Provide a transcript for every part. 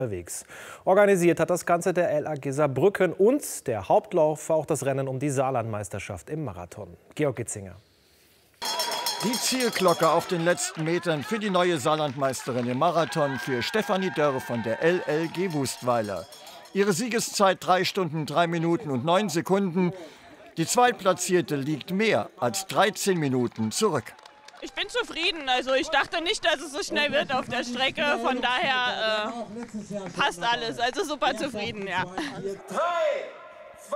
unterwegs. Organisiert hat das Ganze der LAG Saarbrücken und der Hauptlauf war auch das Rennen um die Saarlandmeisterschaft im Marathon. Georg Gitzinger. Die Zielglocke auf den letzten Metern für die neue Saarlandmeisterin im Marathon für Stefanie Dörr von der LLG Wustweiler. Ihre Siegeszeit 3 Stunden, 3 Minuten und 9 Sekunden. Die Zweitplatzierte liegt mehr als 13 Minuten zurück. Ich bin zufrieden. Also ich dachte nicht, dass es so schnell wird auf der Strecke. Von daher passt alles. Also super zufrieden, ja. 3, 2,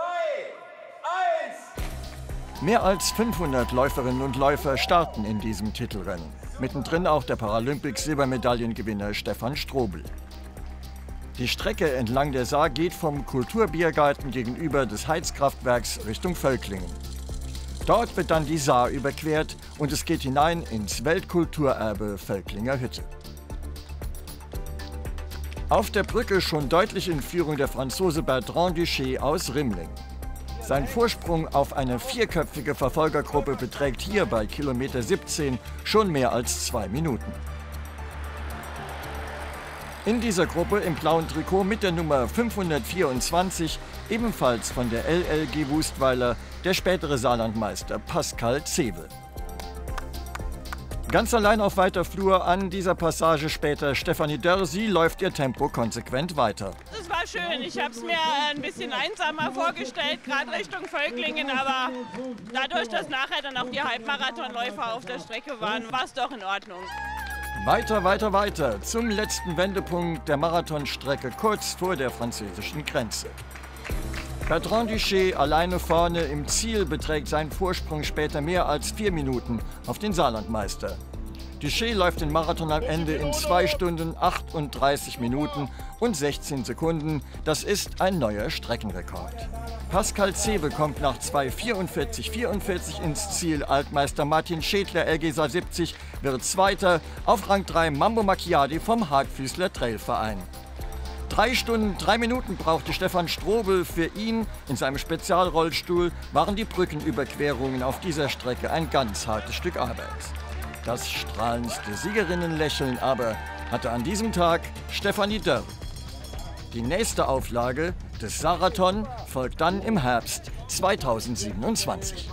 1. Mehr als 500 Läuferinnen und Läufer starten in diesem Titelrennen. Mittendrin auch der Paralympics-Silbermedaillengewinner Stefan Strobel. Die Strecke entlang der Saar geht vom Kulturbiergarten gegenüber des Heizkraftwerks Richtung Völklingen. Dort wird dann die Saar überquert und es geht hinein ins Weltkulturerbe Völklinger Hütte. Auf der Brücke schon deutlich in Führung der Franzose Bertrand Duché aus Rimling. Sein Vorsprung auf eine 4-köpfige Verfolgergruppe beträgt hier bei Kilometer 17 schon mehr als 2 Minuten. In dieser Gruppe im blauen Trikot mit der Nummer 524, ebenfalls von der LLG Wustweiler, der spätere Saarlandmeister Pascal Zewel. Ganz allein auf weiter Flur an dieser Passage später Stefanie Dörr, sie läuft ihr Tempo konsequent weiter. Es war schön. Ich habe es mir ein bisschen einsamer vorgestellt, gerade Richtung Völklingen. Aber dadurch, dass nachher dann auch die Halbmarathonläufer auf der Strecke waren, war es doch in Ordnung. Weiter, weiter, weiter zum letzten Wendepunkt der Marathonstrecke kurz vor der französischen Grenze. Bertrand Duché alleine vorne, im Ziel beträgt sein Vorsprung später mehr als 4 Minuten auf den Saarlandmeister. Duché läuft den Marathon am Ende in 2 Stunden, 38 Minuten und 16 Sekunden. Das ist ein neuer Streckenrekord. Pascal Zewel kommt nach 2:44,44 ins Ziel. Altmeister Martin Schädler, LG Saar 70, wird Zweiter. Auf Rang 3 Mambo Macchiadi vom Hagfüßler Trailverein. 3 Stunden, 3 Minuten brauchte Stefan Strobel. Für ihn in seinem Spezialrollstuhl waren die Brückenüberquerungen auf dieser Strecke ein ganz hartes Stück Arbeit. Das strahlendste Siegerinnenlächeln aber hatte an diesem Tag Stefanie Dörr. Die nächste Auflage des Sarathon folgt dann im Herbst 2027.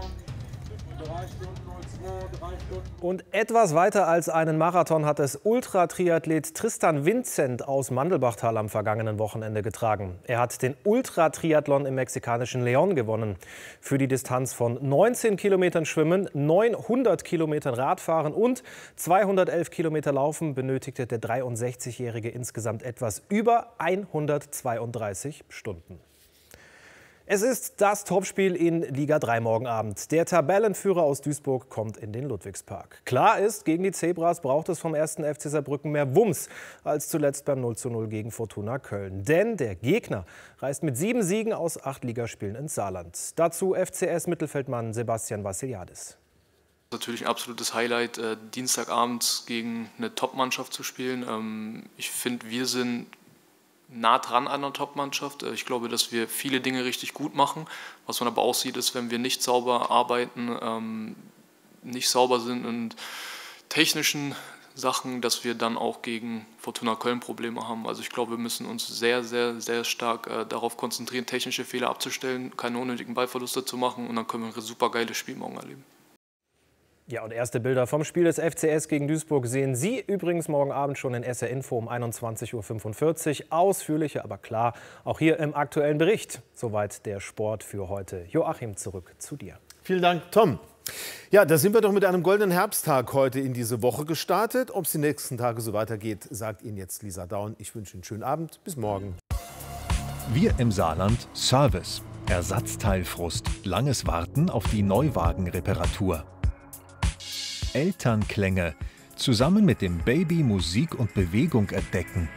Und etwas weiter als einen Marathon hat es Ultratriathlet Tristan Vincent aus Mandelbachtal am vergangenen Wochenende getragen. Er hat den Ultratriathlon im mexikanischen León gewonnen. Für die Distanz von 19 Kilometern Schwimmen, 900 Kilometern Radfahren und 211 Kilometer Laufen benötigte der 63-Jährige insgesamt etwas über 132 Stunden. Es ist das Topspiel in Liga 3 morgen Abend. Der Tabellenführer aus Duisburg kommt in den Ludwigspark. Klar ist, gegen die Zebras braucht es vom 1. FC Saarbrücken mehr Wumms als zuletzt beim 0:0 gegen Fortuna Köln. Denn der Gegner reist mit 7 Siegen aus 8 Ligaspielen ins Saarland. Dazu FCS-Mittelfeldmann Sebastian Vassiliadis. Natürlich ein absolutes Highlight, Dienstagabend gegen eine Top-Mannschaft zu spielen. Ich finde, wir sind nah dran an einer Top-Mannschaft. Ich glaube, dass wir viele Dinge richtig gut machen. Was man aber auch sieht, ist, wenn wir nicht sauber arbeiten, nicht sauber sind in technischen Sachen, dass wir dann auch gegen Fortuna Köln Probleme haben. Also ich glaube, wir müssen uns sehr, sehr, sehr stark darauf konzentrieren, technische Fehler abzustellen, keine unnötigen Ballverluste zu machen und dann können wir ein super geiles Spiel morgen erleben. Ja, und erste Bilder vom Spiel des FCS gegen Duisburg sehen Sie übrigens morgen Abend schon in SR Info um 21:45 Uhr. Ausführlicher, aber klar, auch hier im aktuellen Bericht. Soweit der Sport für heute. Joachim, zurück zu dir. Vielen Dank, Tom. Ja, da sind wir doch mit einem goldenen Herbsttag heute in diese Woche gestartet. Ob es die nächsten Tage so weitergeht, sagt Ihnen jetzt Lisa Daun. Ich wünsche Ihnen einen schönen Abend. Bis morgen. Wir im Saarland Service. Ersatzteilfrust. Langes Warten auf die Neuwagenreparatur. Elternklänge, zusammen mit dem Baby Musik und Bewegung entdecken.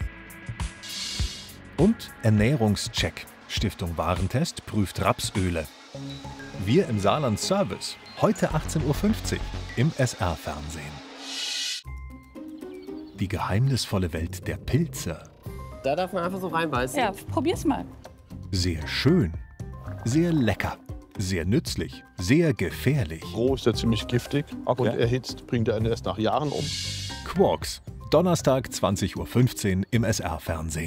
Und Ernährungscheck. Stiftung Warentest prüft Rapsöle. Wir im Saarland Service. Heute 18:50 Uhr im SR-Fernsehen. Die geheimnisvolle Welt der Pilze. Da darf man einfach so reinbeißen. Ja, probier's mal. Sehr schön. Sehr lecker. Sehr nützlich, sehr gefährlich. Roh ist er ziemlich giftig und erhitzt bringt er einen erst nach Jahren um. Quarks, Donnerstag 20:15 Uhr im SR-Fernsehen.